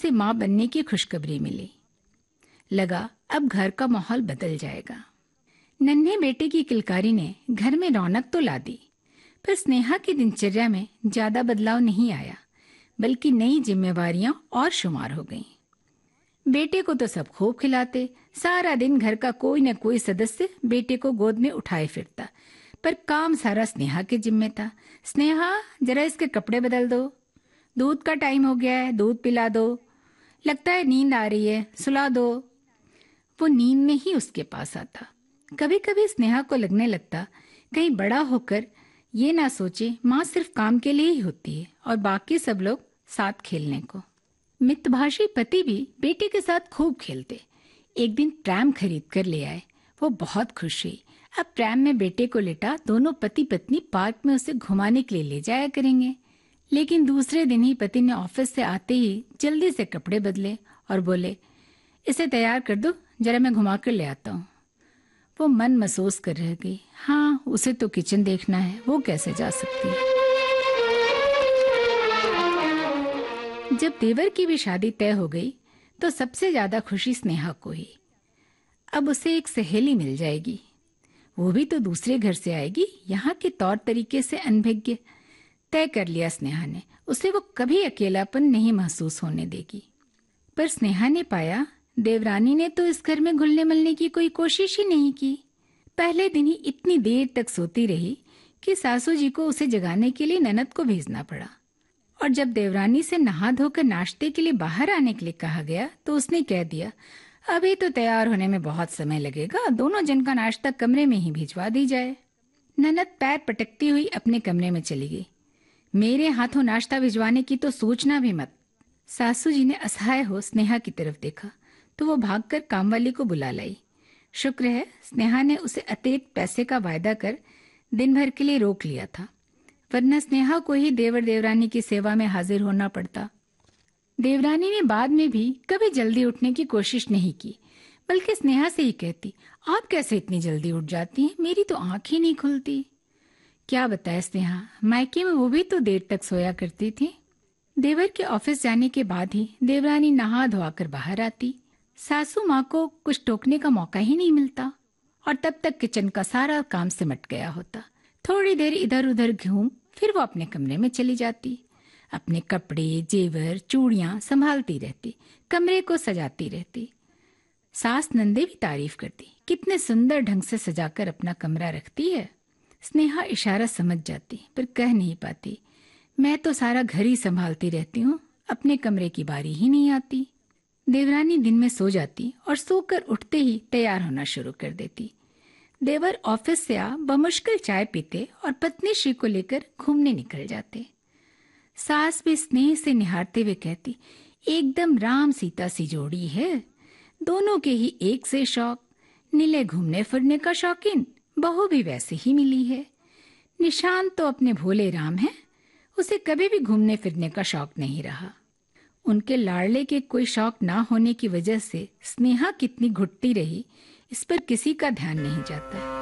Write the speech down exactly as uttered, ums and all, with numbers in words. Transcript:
उसे माँ बनने की खुशखबरी मिली। लगा अब घर का माहौल बदल जाएगा। नन्हे बेटे की किलकारी ने घर में रौनक तो ला दी, पर स्नेहा की दिनचर्या में ज्यादा बदलाव नहीं आया, बल्कि नई जिम्मेवारियां और शुमार हो गईं। बेटे को तो सब खूब खिलाते, सारा दिन घर का कोई न कोई सदस्य बेटे को गोद में उठाए फिरता, पर काम सारा स्नेहा के जिम्मे था। स्नेहा, जरा इसके कपड़े बदल दो, दूध का टाइम हो गया है, दूध पिला दो, लगता है नींद आ रही है, सुला दो। वो नींद में ही उसके पास आता। कभी कभी स्नेहा को लगने लगता कहीं बड़ा होकर ये ना सोचे माँ सिर्फ काम के लिए ही होती है और बाकी सब लोग साथ खेलने को। मितभाषी पति भी बेटे के साथ खूब खेलते। एक दिन प्रैम खरीद कर ले आए। वो बहुत खुश हुई। अब प्रैम में बेटे को लेटा दोनों पति पत्नी पार्क में उसे घुमाने के लिए ले जाया करेंगे। लेकिन दूसरे दिन ही पति ने ऑफिस से आते ही जल्दी से कपड़े बदले और बोले, इसे तैयार कर दो, जरा मैं घुमा कर ले आता हूँ। वो मन महसूस कर रह गई। हाँ, उसे तो किचन देखना है, वो कैसे जा सकती है। जब देवर की भी शादी तय हो गई तो सबसे ज्यादा खुशी स्नेहा को ही। अब उसे एक सहेली मिल जाएगी, वो भी तो दूसरे घर से आएगी, यहाँ के तौर तरीके से अनभिज्ञ। तय कर लिया स्नेहा ने, उसे वो कभी अकेलापन नहीं महसूस होने देगी। पर स्नेहा ने पाया देवरानी ने तो इस घर में घुलने मिलने की कोई कोशिश ही नहीं की। पहले दिन ही इतनी देर तक सोती रही कि सासू जी को उसे जगाने के लिए ननद को भेजना पड़ा। और जब देवरानी से नहा धोकर नाश्ते के लिए बाहर आने के लिए कहा गया तो उसने कह दिया, अभी तो तैयार होने में बहुत समय लगेगा, दोनों जन का नाश्ता कमरे में ही भिजवा दी जाए। ननद पैर पटकती हुई अपने कमरे में चली गई। मेरे हाथों नाश्ता भिजवाने की तो सोचना भी मत। सासू जी ने असहाय हो स्नेहा की तरफ देखा तो वो भागकर कामवाली को बुला लाई। शुक्र है स्नेहा ने उसे अतिरिक्त पैसे का वायदा कर दिन भर के लिए रोक लिया था, वरना स्नेहा को ही देवर देवरानी की सेवा में हाजिर होना पड़ता। देवरानी ने बाद में भी कभी जल्दी उठने की कोशिश नहीं की, बल्कि स्नेहा से ही कहती, आप कैसे इतनी जल्दी उठ जाती हैं, मेरी तो आंख ही नहीं खुलती। क्या बताए स्नेहा, मायके में वो भी तो देर तक सोया करती थी। देवर के ऑफिस जाने के बाद ही देवरानी नहा धोकर बाहर आती। सासू माँ को कुछ टोकने का मौका ही नहीं मिलता और तब तक किचन का सारा काम सिमट गया होता। थोड़ी देर इधर उधर घूम फिर वो अपने कमरे में चली जाती। अपने कपड़े, जेवर, चूड़ियां संभालती रहती, कमरे को सजाती रहती। सास नंदे भी तारीफ करती, कितने सुंदर ढंग से सजाकर अपना कमरा रखती है। स्नेहा इशारा समझ जाती पर कह नहीं पाती, मैं तो सारा घर ही संभालती रहती हूँ, अपने कमरे की बारी ही नहीं आती। देवरानी दिन में सो जाती और सोकर उठते ही तैयार होना शुरू कर देती। देवर ऑफिस से आ बमुश्किल चाय पीते और पत्नी श्री को लेकर घूमने निकल जाते। सास भी स्नेह से निहारते हुए कहती, एकदम राम सीता सी जोड़ी है, दोनों के ही एक से शौक, नीले घूमने फिरने का शौकीन, बहू भी वैसे ही मिली है। निशान तो अपने भोले राम है, उसे कभी भी घूमने फिरने का शौक नहीं रहा। उनके लाडले के कोई शौक ना होने की वजह से स्नेहा कितनी घुटती रही, इस पर किसी का ध्यान नहीं जाता।